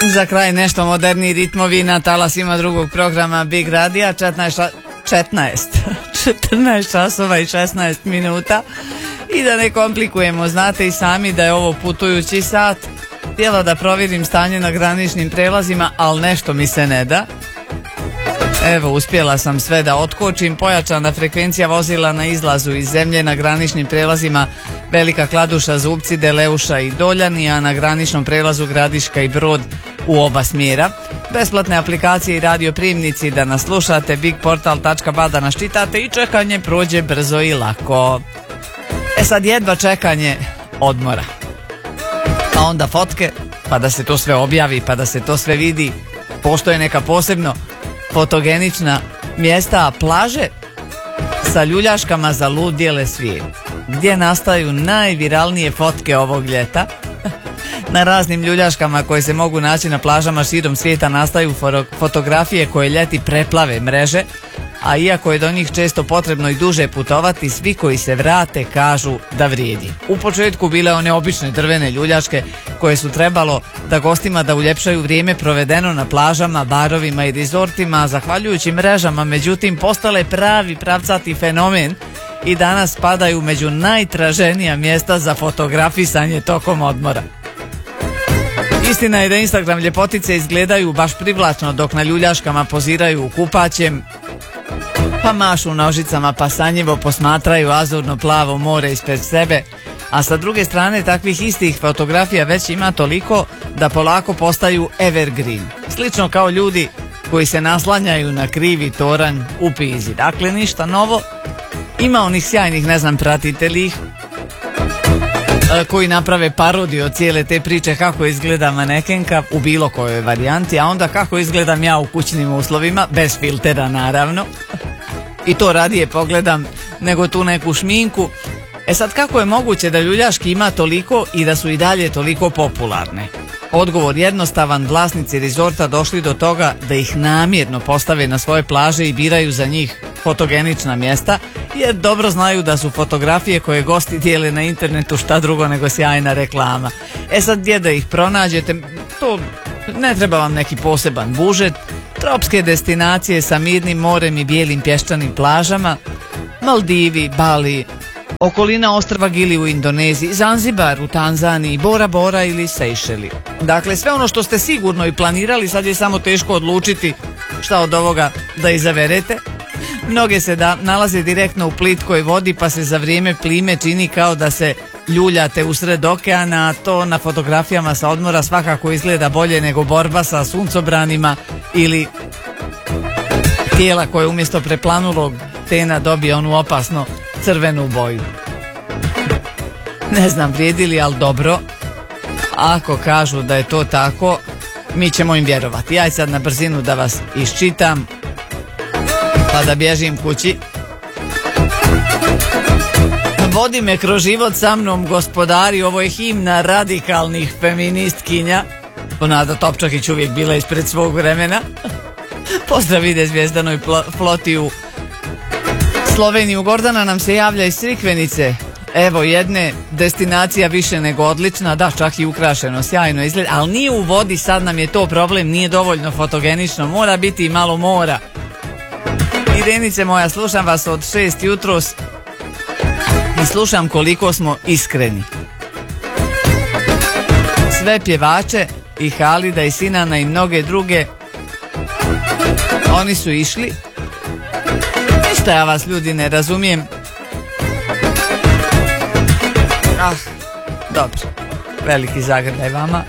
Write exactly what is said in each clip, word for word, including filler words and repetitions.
Za kraj nešto moderniji ritmovi na talasima drugog programa Big Radija, četrnaest četrnaest časova i šesnaest minuta. I da ne komplikujemo, znate i sami da je ovo putujući sat. Htjela da provjerim stanje na graničnim prelazima, ali nešto mi se ne da. Evo, uspjela sam sve da otkočim. Pojačana frekvencija vozila na izlazu iz zemlje na graničnim prelazima Velika Kladuša, Zubci, Deleuša i Doljani, a na graničnom prelazu Gradiška i Brod u oba smjera. Besplatne aplikacije i radioprimnici da nas slušate, bigportal tačka ba da nas čitate i čekanje prođe brzo i lako. E sad jedva čekanje odmora. Pa onda fotke, pa da se to sve objavi, pa da se to sve vidi. Postoje neka posebno fotogenična mjesta, plaže sa ljuljaškama za ludjele svijet, gdje nastaju najviralnije fotke ovog ljeta. Na raznim ljuljaškama koje se mogu naći na plažama širom svijeta nastaju fotografije koje ljeti preplave mreže, a iako je do njih često potrebno i duže putovati, svi koji se vrate kažu da vrijedi. U početku bile one obične drvene ljuljaške koje su trebalo da gostima da uljepšaju vrijeme provedeno na plažama, barovima i rezortima, a zahvaljujući mrežama međutim postale pravi pravcati fenomen i danas spadaju među najtraženija mjesta za fotografisanje tokom odmora. Istina je da Instagram ljepotice izgledaju baš privlačno dok na ljuljaškama poziraju kupaćem, pa mašu nožicama, pa sanjivo posmatraju azurno plavo more ispred sebe, a sa druge strane takvih istih fotografija već ima toliko da polako postaju evergreen. Slično kao ljudi koji se naslanjaju na krivi toranj u Pizi. Dakle, ništa novo. Ima onih sjajnih, ne znam, pratiteljih koji naprave parodiju od cijele te priče kako izgleda manekenka u bilo kojoj varijanti, a onda kako izgledam ja u kućnim uslovima, bez filtera naravno. I to radije pogledam nego tu neku šminku. E sad, kako je moguće da ljuljaški ima toliko i da su i dalje toliko popularne? Odgovor jednostavan, vlasnici rezorta došli do toga da ih namjerno postave na svoje plaže i biraju za njih fotogenična mjesta, jer dobro znaju da su fotografije koje gosti dijele na internetu šta drugo nego sjajna reklama. E sad, gdje da ih pronađete, to ne treba vam neki poseban budžet. Tropske destinacije sa mirnim morem i bijelim pješčanim plažama, Maldivi, Bali, okolina ostrva Gili u Indoneziji, Zanzibar u Tanzaniji, Bora Bora ili Sejšeli. Dakle, sve ono što ste sigurno i planirali, sad je samo teško odlučiti šta od ovoga da izaberete. Mnoge se da nalaze direktno u plitkoj vodi, pa se za vrijeme plime čini kao da se ljuljate usred okeana, a to na fotografijama sa odmora svakako izgleda bolje nego borba sa suncobranima ili tijela koje umjesto preplanulog tena dobije onu opasno crvenu boju. Ne znam vrijedi li, ali dobro. Ako kažu da je to tako, mi ćemo im vjerovati. Ja sad na brzinu da vas iščitam, pa da bježim kući. Vodi me kroz život sa mnom gospodari, ovo je himna radikalnih feministkinja. Nada Topčakić uvijek bila ispred svog vremena. Pozdrav ide zvjezdanoj floti u Sloveniju. Gordana nam se javlja iz Crikvenice. Evo jedne, destinacija više nego odlična, da, čak i ukrašeno, sjajno izgleda, ali nije u vodi, sad nam je to problem, nije dovoljno fotogenično, mora biti i malo mora. Irenice moja, slušam vas od šest jutros i slušam koliko smo iskreni. Sve pjevače i Halida i Sinana i mnoge druge, oni su išli. Ništa ja vas ljudi ne razumijem. Ah, dobro, veliki zagrljaj vama.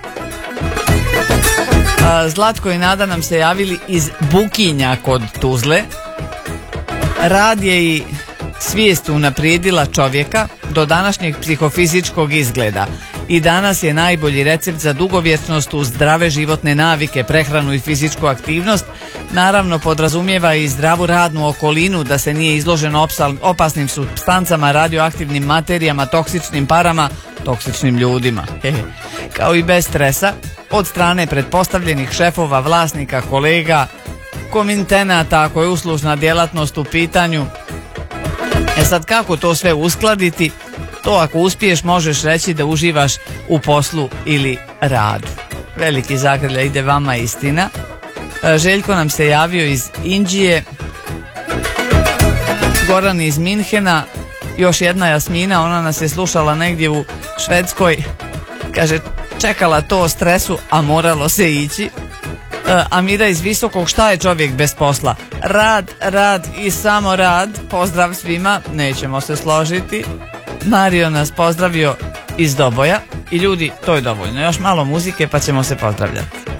Zlatko i Nada nam se javili iz Bukinja kod Tuzle. Rad je i svijest unaprijedila čovjeka do današnjeg psihofizičkog izgleda. I danas je najbolji recept za dugovječnost uz zdrave životne navike, prehranu i fizičku aktivnost. Naravno podrazumijeva i zdravu radnu okolinu, da se nije izložen opasnim supstancama, radioaktivnim materijama, toksičnim parama, toksičnim ljudima. Kao i bez stresa od strane pretpostavljenih šefova, vlasnika, kolega, komitenata ako je uslužna djelatnost u pitanju. E sad, kako to sve uskladiti? To ako uspiješ možeš reći da uživaš u poslu ili radu. veliki zagrlja ide vama istina. Željko nam se javio iz Indije, Goran iz Minhena, još jedna Jasmina, ona nas je slušala negdje u Švedskoj, kaže čekala to o stresu, a moralo se ići. Amira iz Visokog, šta je čovjek bez posla? Rad, rad i samo rad. Pozdrav svima, nećemo se složiti. Mario nas pozdravio iz Doboja. I ljudi, to je dovoljno, još malo muzike pa ćemo se pozdravljati.